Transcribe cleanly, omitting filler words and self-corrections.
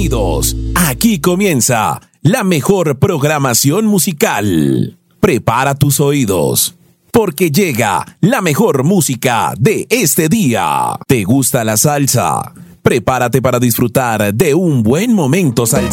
Bienvenidos. Aquí comienza la mejor programación musical. Prepara tus oídos, porque llega la mejor música de este día. ¿Te gusta la salsa? Prepárate para disfrutar de un buen momento salsero.